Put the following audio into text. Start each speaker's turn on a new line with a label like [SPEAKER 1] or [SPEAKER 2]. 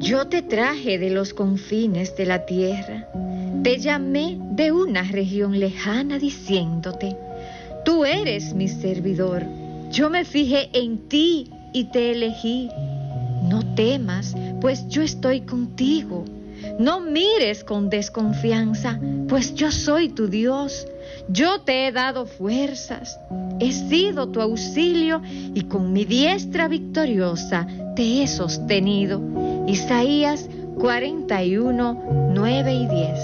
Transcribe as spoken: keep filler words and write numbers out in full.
[SPEAKER 1] Yo te traje de los confines de la tierra, te llamé de una región lejana diciéndote, tú eres mi servidor, yo me fijé en ti y te elegí. No temas, pues yo estoy contigo. No mires con desconfianza, pues yo soy tu Dios. Yo te he dado fuerzas, he sido tu auxilio y con mi diestra victoriosa te he sostenido. Isaías cuarenta y uno, nueve y diez.